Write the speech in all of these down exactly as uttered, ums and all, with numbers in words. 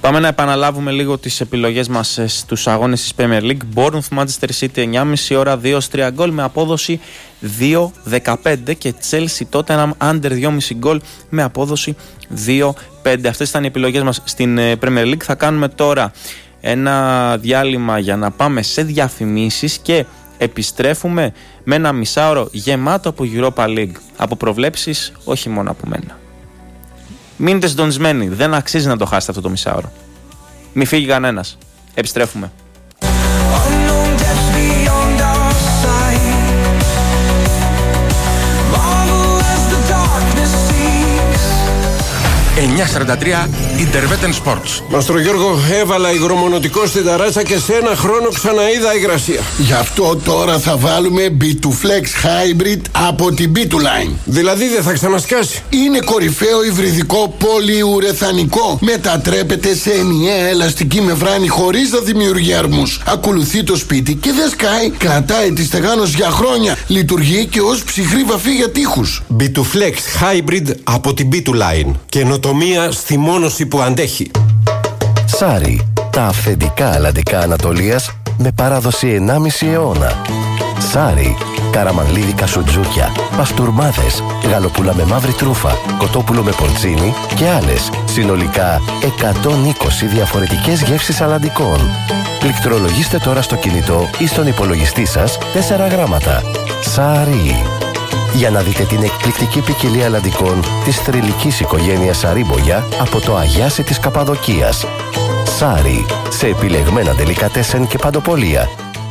Πάμε να επαναλάβουμε λίγο τις επιλογές μας στους αγώνες της Premier League. Bournemouth Manchester City εννιά και μισή ώρα δύο τρία γκολ με απόδοση δύο δεκαπέντε και Chelsea Tottenham under δύο και μισή γκολ με απόδοση δύο πέντε. Αυτές ήταν οι επιλογές μας στην Premier League. Θα κάνουμε τώρα ένα διάλειμμα για να πάμε σε διαφημίσεις και επιστρέφουμε με ένα μισάωρο γεμάτο από Europa League, από προβλέψεις, όχι μόνο από μένα. Μείνετε συντονισμένοι, δεν αξίζει να το χάσετε αυτό το μισάωρο. Μη φύγει κανένας. Επιστρέφουμε. εννιά σαράντα τρία Intervetten Sports. Μαστρο Γιώργο, έβαλα υγρομονωτικό στην ταράτσα και σε ένα χρόνο ξαναείδα υγρασία. Γι' αυτό τώρα θα βάλουμε μπι τού Flex Hybrid από την μπι τού Line. Δηλαδή δεν θα ξανασκάσει. Είναι κορυφαίο υβριδικό πολυουρεθανικό. Μετατρέπεται σε ενιαία ελαστική μεμβράνη χωρίς να δημιουργεί αρμούς. Ακολουθεί το σπίτι και δεν σκάει. Κρατάει τη στεγάνωση για χρόνια. Λειτουργεί και ως ψυχρή βαφή για τοίχους. μπι τού Flex Hybrid από την μπι τού Line. Καινοτομία στη μόνωση που αντέχει. Σάρι, τα αυθεντικά αλλαντικά Ανατολίας με παράδοση ενάμιση αιώνα. Σάρι, καραμανλίδικα σουτζούκια, παστούρμάδες, γαλοπούλα με μαύρη τρούφα, κοτόπουλο με πορτσίνι και άλλες. Συνολικά εκατόν είκοσι διαφορετικές γεύσεις αλλαντικών. Πληκτρολογήστε τώρα στο κινητό ή στον υπολογιστή σας τέσσερα γράμματα. Σάρι. Για να δείτε την εκπληκτική ποικιλία αλλαντικών της θρυλικής οικογένειας Σαρίμπογια από το Αγιάσι της Καπαδοκίας. Σάρι, σε επιλεγμένα ντελικατέσεν και παντοπολία.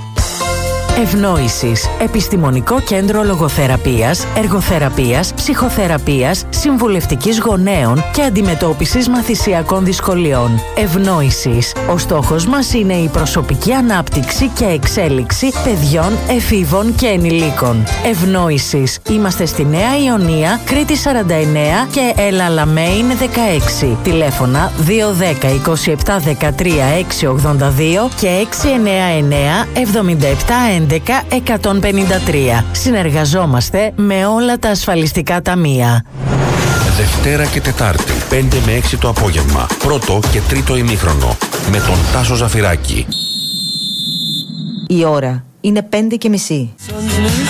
Ευνόησης. Επιστημονικό κέντρο λογοθεραπείας, εργοθεραπείας, ψυχοθεραπείας, συμβουλευτικής γονέων και αντιμετώπισης μαθησιακών δυσκολιών. Ευνόησης. Ο στόχος μας είναι η προσωπική ανάπτυξη και εξέλιξη παιδιών, εφήβων και ενηλίκων. Ευνόησης. Είμαστε στη Νέα Ιωνία, Κρήτη σαράντα εννέα και Έλα Λαμέιν δεκαέξι. Τηλέφωνα δύο ένα μηδέν είκοσι επτά δεκατρία έξι ογδόντα δύο και έξι εννιά εννιά εβδομήντα επτά έντεκα εκατόν πενήντα τρία. Συνεργαζόμαστε με όλα τα ασφαλιστικά ταμεία. Δευτέρα και Τετάρτη, πέντε με έξι το απόγευμα. Πρώτο και τρίτο ημίχρονο. Με τον Τάσο Ζαφυράκη. Η ώρα είναι πέντε και μισή.